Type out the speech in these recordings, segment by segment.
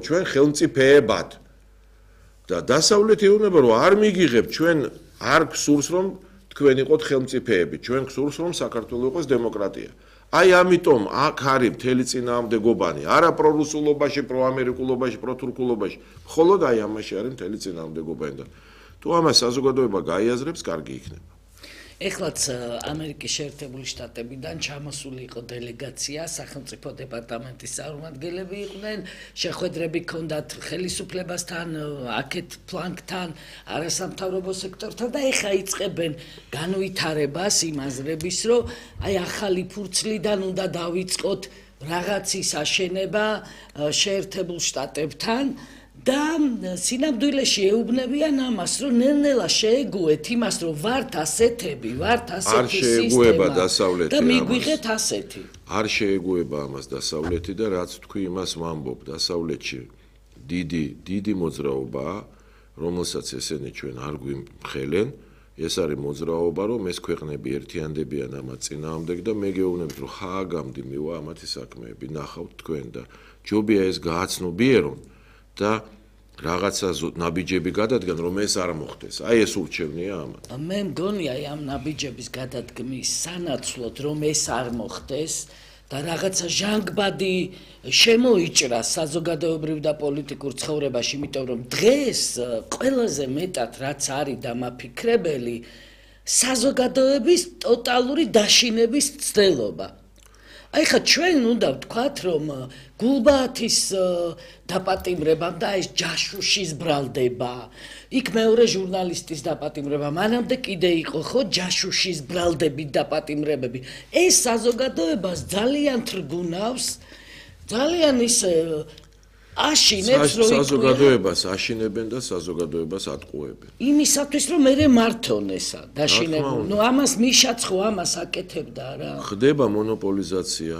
ჩვენ ხელმწიფეებად. და დასავლეთი ეუბნება რომ არ მიგიღებთ ჩვენ არ გსურს რომ თქვენ იყოთ ხელმწიფეები, ჩვენ გსურს რომ საქართველოს იყოს დემოკრატია. აი ამიტომ აქ არის მთელი წინააღმდეგობანი, არა პრორუსულობაში, პროამერიკულობაში, პროთურქულობაში, მხოლოდ აი ამაში არის მთელი წინააღმდეგობანი და თუ ამას საზოგადოება გაიაზრებს, კარგი იქნება. ეხლაც ამერიკის შეერთებული შტატებიდან ჩამოსული იყო დელეგაცია, სახელმწიფო დეპარტამენტის წარმომადგენლები იყვნენ, შეხვედრები ჰქონდათ ხელისუფლებასთან, აქეთ ფლანგთან, არასამთავრობო სექტორთან და ეხლა იწყებენ განვითარებას იმ აზრების, რომ აი ახალი ფურცლიდან უნდა დავიწყოთ რაღაცის აშენება შეერთებულ შტატებთან. და სინამდვილეში ეუბნებიან ამას, რომ ნელ-ნელა შეეგუეთ იმას, რომ ვართ ასეთები, ვართ ასეთი შეეგუება დასავლეთი და მიგვიღეთ ასეთი. არ შეეგუება ამას დასავლეთი და რაც თქვი იმას ვამბობ, დასავლეთში დიდი მოძრაობაა, რომელსაც ესენი ჩვენ არ გვიმხელენ, ეს არის მოძრაობა, რომ ეს ქვეყნები ერთიანდებიან ამათ წინააღმდეგ და მე გეუბნებით, რომ ხააგამდი მივა ამათი საქმეები, ნახავთ თქვენ და ჯობია ეს გააცნობიერონ და რაღაცა ნაბიჯები გადადგან, რომ ეს არ მოხდეს. აი ეს ურჩევნია ამათ. მე მგონია აი ამ ნაბიჯების გადადგმის სანაცვლოდ, რომ ეს არ მოხდეს და რაღაცა ჟანგბადი შემოიჭრა საზოგადოებრივ და პოლიტიკურ ცხოვრებაში, იმიტომ რომ დღეს ყველაზე მეტად რაც არის დამაფიქრებელი, საზოგადოების ტოტალური დაშინების ცდელობა. აი ხა ჩვენ უნდა ვთქვათ, რომ გულბაათის დაპატიმრებამ და ეს ჯაშუშის ბრალდება, იქ მეორე ჟურნალისტის დაპატიმრება, მანამდე კიდე იყო ხო ჯაშუშის ბრალდები დაპატიმრებები. ეს საზოგადოებას ძალიან თრგუნავს, ძალიან ისე აშინებს, რომ საზოგადოებას აშინებენ და საზოგადოებას ატყუებენ. იმისათვის რომ მე მართონ ესა დაშინებული. ნუ ამას მიშაც ხო ამას აკეთებდა რა. ხდება მონოპოლიზაცია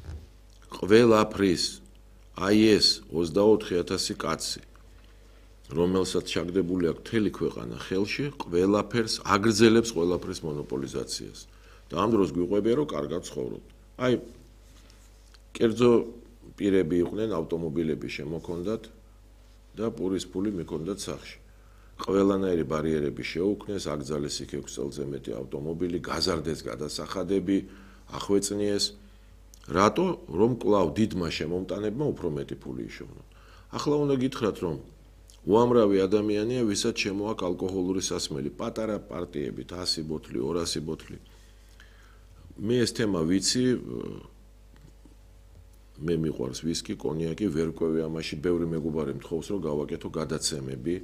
ყველაფრის. აი ეს 24,000 კაცი, რომელსაც ჩაგდებული აქვს მთელი ქვეყანა ხელში, ყველაფერს აგრძელებს ყველაფრის მონოპოლიზაციას. და ამ დროს გვიყვებია რომ კარგად ცხოვრობთ. აი კერძო პირები იყვნენ, ავტომობილები შემოქონდათ და პურის ფული მიქონდათ სახში. ყველანაირი ბარიერები შეუქმნეს, აკრძალეს იქ 6 წელზე მეტი ავტომობილი, გაზარდეს გადასახადები, ახვეწნიეს. რატო? რომ კვლავ დიდმა შემომტანებმა უფრო მეტი ფული იშოვნონ. ახლა უნდა გითხრათ, რომ უამრავი ადამიანია, ვისაც შემოაქვს ალკოჰოლური სასმელი, პატარა პარტიებით 100 ბოთლი, 200 ბოთლი. მე ეს თემა ვიცი, მე მიყვარს ვისკი, კონიაკი, ვერ ყვევი ამაში, ბევრი მეგობარი მთხოვს, რომ გავაკეთო გადაცემები,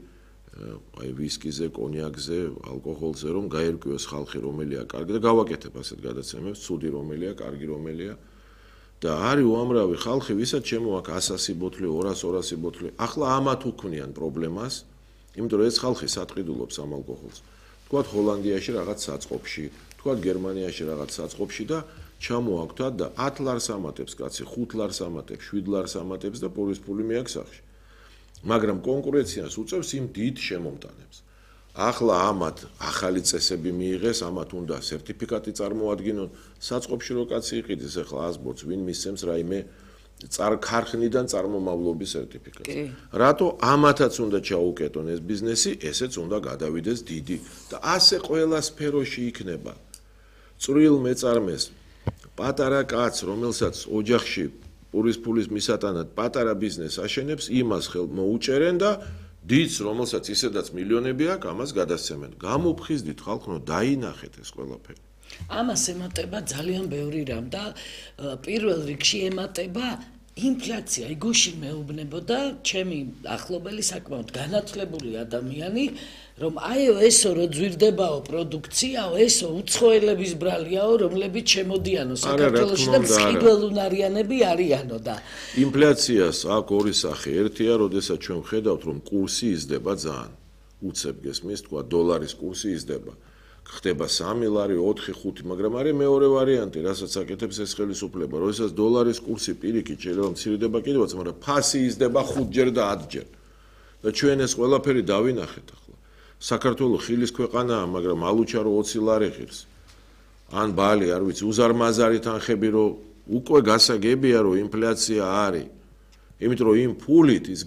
აი ვისკიზე, კონიაკზე, ალკოჰოლზე, რომ გაერკვიოს ხალხი, რომელია კარგი და გავაკეთებ ასეთ გადაცემებს, ცუდი რომელია, კარგი რომელია. და არის უამრავი ხალხი, ვისაც შემოაქვს 100 ბოთლი, 200 ბოთლი. ახლა ამათ უქმნიან პრობლემას, იმიტომ რომ ეს ხალხი სატყიდულობს ამ ალკოჰოლს. თქვათ ჰოლანდიაში რაღაც საწყობში, თქვათ გერმანიაში რაღაც საწყობში და ჩამოაქვთ და 10 ლარს ამატებს კაცი, 5 ლარს ამატებს, 7 ლარს ამატებს და პურის ფული მიაქვს სახში. მაგრამ კონკურენციას უწევს იმ დიდ შემომტანებს. ახლა ამათ ახალი წესები მიიღეს, ამათ უნდა სერტიფიკატი წარმოადგინონ, საწყობში რო კაცი იყიდეს, ახლა 100 ბოთლს ვინ მისცემს რაიმე ქარხნიდან წარმომავლობის სერტიფიკატს. რატო ამათაც უნდა ჩაუკეტონ ეს ბიზნესი, ესეც უნდა გადავიდეს დიდი და ასე ყველა სფეროში იქნება. წვრილ მეწარმეს პატარა კაცს, რომელსაც ოჯახში პურის ფულის მისატანად პატარა ბიზნესს აშენებს, იმას ხელ მოუჭერენ და დიდს, რომელსაც ისედაც მილიონები აქვს, ამას გადასცემენ. გამოფხიზდით ხალხო, დაინახეთ ეს ყველაფერი. ამას ემატება ძალიან ბევრი რამ და პირველ რიგში ემატება ინფლაცია. გუშინ მეუბნებოდა ჩემი ახლობელი საკმაოდ განათლებული ადამიანი, რომ აიო ესო რო ძვირდებაო პროდუქციაო, ესო უცხოელების ბრალიაო, რომლებიც შემოდიანო საქართველოში და მწყიბველუნარიანები არიანო და ინფლაციას აქვს ორი სახე. ერთია, როდესაც ჩვენ ვხედავთ, რომ კურსი იზრდება ძალიან. უცებ გესმის, თქვა დოლარის კურსი იზრდება. ხდება 3 ლარი, 4, 5, მაგრამ არის მეორე ვარიანტი, რასაც აკეთებს ეს ხელისუფლება, როდესაც დოლარის კურსი პირიქით შეიძლება მცირდება კიდევაც, მაგრამ ფასი იზრდება 5-ჯერ და 10-ჯერ. და ჩვენ ეს ყველაფერი დავინახეთ ახლა. საქართველოს ხილის ქვეყანაა, მაგრამ ალუჩარო 20 ლარი ღირს. ან ბალი, არ ვიცი, უზარმაზარი თანხები, რომ უკვე გასაგებია, რომ ინფლაცია არის. იმიტომ რომ იმ ფულით ის